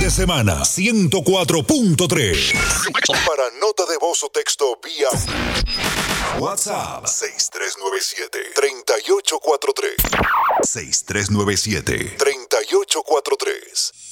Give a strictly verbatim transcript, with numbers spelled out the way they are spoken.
de semana, ciento cuatro punto tres. Para nota de voz o texto vía WhatsApp seis tres nueve siete, tres ocho cuatro tres. seis tres nueve siete, tres